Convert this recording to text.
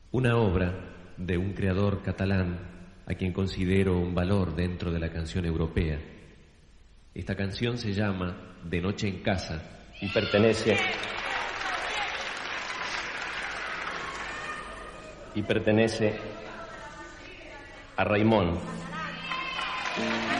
una obra de un creador catalán a quien considero un valor dentro de la canción europea. Esta canción se llama De noche en casa y pertenece a Raimon.